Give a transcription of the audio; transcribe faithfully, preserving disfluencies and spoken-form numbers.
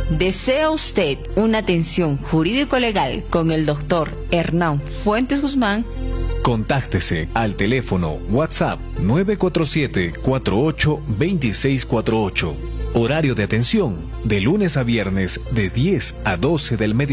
¿Desea usted una atención jurídico-legal con el doctor Hernán Fuentes Guzmán? Contáctese al teléfono WhatsApp nueve cuatro siete, cuatro ocho, dos seis cuatro ocho. Horario de atención de lunes a viernes de diez a doce del mediodía.